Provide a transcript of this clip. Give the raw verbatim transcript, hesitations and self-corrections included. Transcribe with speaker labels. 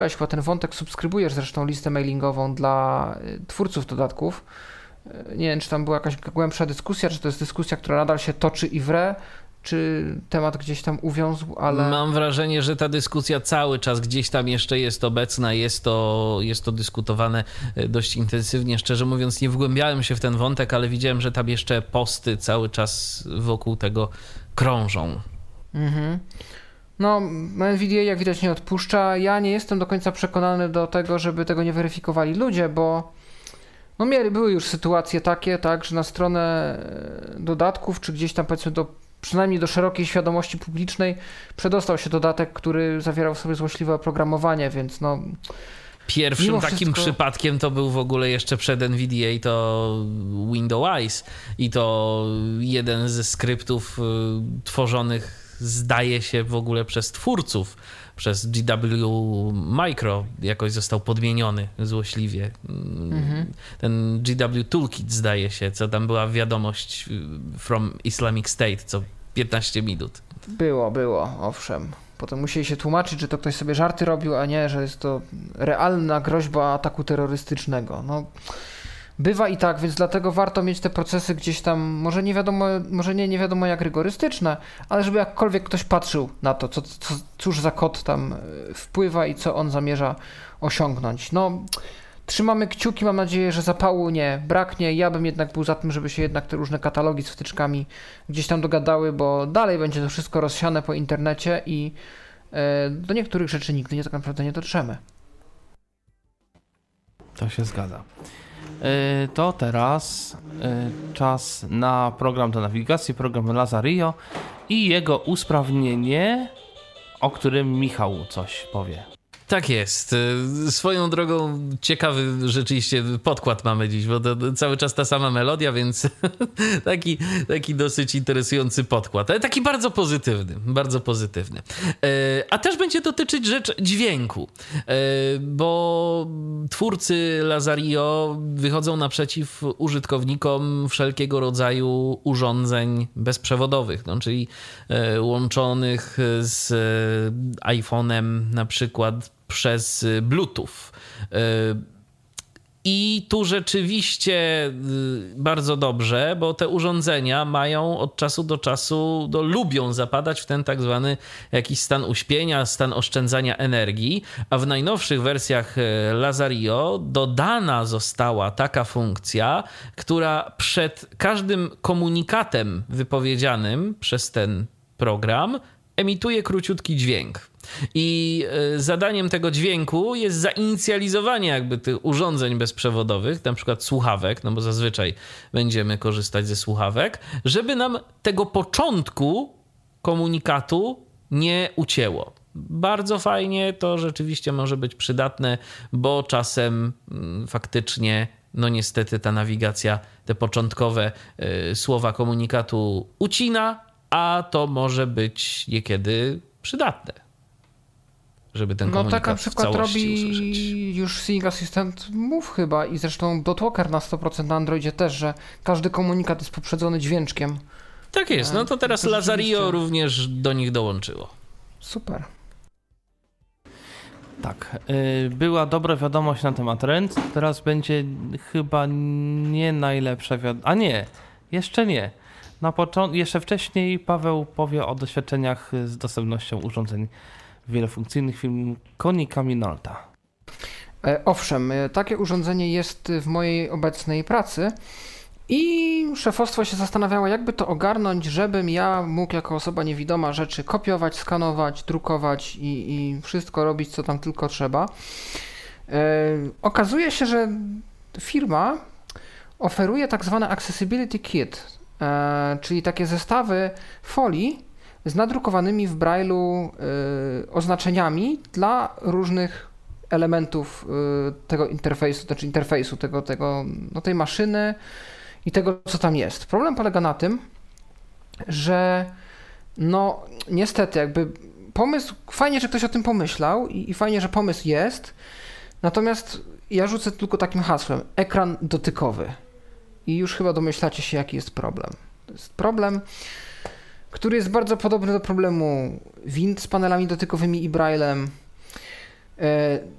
Speaker 1: chyba ten wątek, subskrybujesz zresztą listę mailingową dla twórców dodatków. Nie wiem, czy tam była jakaś głębsza dyskusja, czy to jest dyskusja, która nadal się toczy i wre, czy temat gdzieś tam uwiązł, ale...
Speaker 2: Mam wrażenie, że ta dyskusja cały czas gdzieś tam jeszcze jest obecna, jest to, jest to dyskutowane dość intensywnie. Szczerze mówiąc, nie wgłębiałem się w ten wątek, ale widziałem, że tam jeszcze posty cały czas wokół tego krążą. Mhm.
Speaker 1: No, N V D A jak widać nie odpuszcza. Ja nie jestem do końca przekonany do tego, żeby tego nie weryfikowali ludzie, bo no mieli, były już sytuacje takie, tak, że na stronę dodatków, czy gdzieś tam powiedzmy do, przynajmniej do szerokiej świadomości publicznej przedostał się dodatek, który zawierał w sobie złośliwe oprogramowanie, więc no...
Speaker 2: Pierwszym takim wszystko... przypadkiem to był w ogóle jeszcze przed N V D A to Windows Eyes i to jeden ze skryptów y, tworzonych zdaje się w ogóle przez twórców, przez G W Micro jakoś został podmieniony złośliwie. Mhm. Ten G W Toolkit zdaje się, co tam była wiadomość from Islamic State co piętnaście minut.
Speaker 1: Było, było, owszem. Potem musieli się tłumaczyć, że to ktoś sobie żarty robił, a nie, że jest to realna groźba ataku terrorystycznego. No, bywa i tak, więc dlatego warto mieć te procesy gdzieś tam, może nie wiadomo, może nie, nie wiadomo jak rygorystyczne, ale żeby jakkolwiek ktoś patrzył na to, co, co, cóż za kod tam wpływa i co on zamierza osiągnąć. No, trzymamy kciuki, mam nadzieję, że zapału nie braknie. Ja bym jednak był za tym, żeby się jednak te różne katalogi z wtyczkami gdzieś tam dogadały, bo dalej będzie to wszystko rozsiane po internecie i e, do niektórych rzeczy nigdy nie tak naprawdę nie dotrzemy.
Speaker 3: To się zgadza. Yy, to teraz yy, czas na program do nawigacji, program Lazarillo i jego usprawnienie, o którym Michał coś powie.
Speaker 2: Tak jest. Swoją drogą ciekawy rzeczywiście podkład mamy dziś, bo to cały czas ta sama melodia, więc taki, taki dosyć interesujący podkład, ale taki bardzo pozytywny, bardzo pozytywny. A też będzie dotyczyć rzecz dźwięku, bo twórcy Lazarillo wychodzą naprzeciw użytkownikom wszelkiego rodzaju urządzeń bezprzewodowych, no, czyli łączonych z iPhone'em na przykład przez Bluetooth. I tu rzeczywiście bardzo dobrze, bo te urządzenia mają od czasu do czasu, no, lubią zapadać w ten tak zwany jakiś stan uśpienia, stan oszczędzania energii, a w najnowszych wersjach Lazarillo dodana została taka funkcja, która przed każdym komunikatem wypowiedzianym przez ten program emituje króciutki dźwięk. I zadaniem tego dźwięku jest zainicjalizowanie jakby tych urządzeń bezprzewodowych, na przykład słuchawek, no bo zazwyczaj będziemy korzystać ze słuchawek, żeby nam tego początku komunikatu nie ucięło. Bardzo fajnie, to rzeczywiście może być przydatne, bo czasem faktycznie, no niestety ta nawigacja, te początkowe y, słowa komunikatu ucina, a to może być niekiedy przydatne, żeby ten komunikat
Speaker 1: no tak na przykład robi
Speaker 2: usłyszeć.
Speaker 1: Już Sing Assistant Move chyba i zresztą BotWalker na sto procent na Androidzie też, że każdy komunikat jest poprzedzony dźwięczkiem.
Speaker 2: Tak jest, no to teraz to Lazarillo rzeczywiście również do nich dołączyło.
Speaker 1: Super.
Speaker 3: Tak, była dobra wiadomość na temat rent, teraz będzie chyba nie najlepsza wiadomość, a nie, jeszcze nie. Na początku, jeszcze wcześniej Paweł powie o doświadczeniach z dostępnością urządzeń wielofunkcyjnych firm Konica Minolta.
Speaker 1: Owszem, takie urządzenie jest w mojej obecnej pracy i szefostwo się zastanawiało, jakby to ogarnąć, żebym ja mógł jako osoba niewidoma rzeczy kopiować, skanować, drukować i, i wszystko robić, co tam tylko trzeba. E, okazuje się, że firma oferuje tak zwane Accessibility Kit, e, czyli takie zestawy folii z nadrukowanymi w Braille'u y, oznaczeniami dla różnych elementów y, tego interfejsu, znaczy interfejsu tego, tego, no tej maszyny i tego, co tam jest. Problem polega na tym, że no niestety jakby pomysł, fajnie, że ktoś o tym pomyślał i, i fajnie, że pomysł jest, natomiast ja rzucę tylko takim hasłem, ekran dotykowy i już chyba domyślacie się, jaki jest problem. To jest problem, który jest bardzo podobny do problemu wind z panelami dotykowymi i Braille'em.